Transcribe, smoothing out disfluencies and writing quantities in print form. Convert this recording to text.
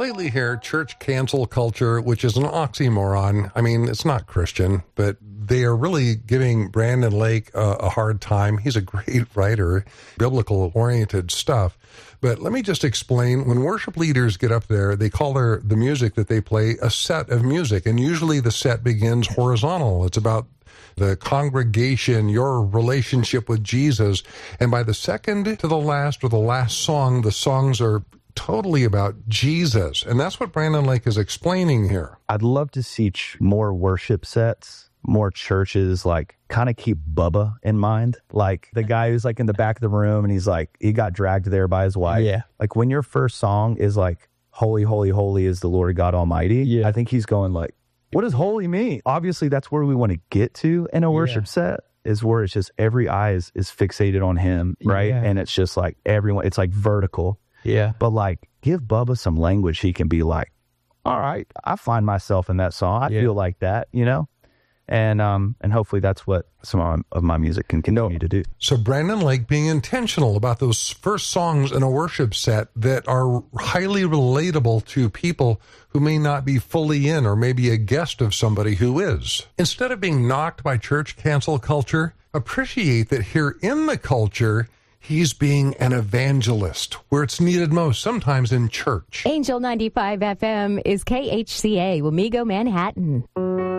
Lately here, church cancel culture, which is an oxymoron. I mean, it's not Christian, but they are really giving Brandon Lake a hard time. He's a great writer, biblical-oriented stuff. But let me just explain. When worship leaders get up there, they call the music that they play a set of music. And usually the set begins horizontal. It's about the congregation, your relationship with Jesus. And by the second to the last or the last song, the songs are totally about Jesus. And that's what Brandon Lake is explaining here. I'd love to see more worship sets, more churches, like kind of keep Bubba in mind. Like the guy who's like in the back of the room and he's like, he got dragged there by his wife. Yeah. Like when your first song is like, holy, holy, holy is the Lord God Almighty. Yeah. I think he's going like, what does holy mean? Obviously, that's where we want to get to in a worship set, is where it's just every eye is fixated on him, right? Yeah. And it's just like everyone, it's like vertical. Yeah. But like, give Bubba some language he can be like, all right, I find myself in that song. I feel like that, you know? And hopefully that's what some of my music can continue to do. So Brandon Lake being intentional about those first songs in a worship set that are highly relatable to people who may not be fully in or maybe a guest of somebody who is. Instead of being knocked by church cancel culture, appreciate that here in the culture, he's being an evangelist where it's needed most, sometimes in church. Angel 95 FM is KHCA, Wamego, Manhattan.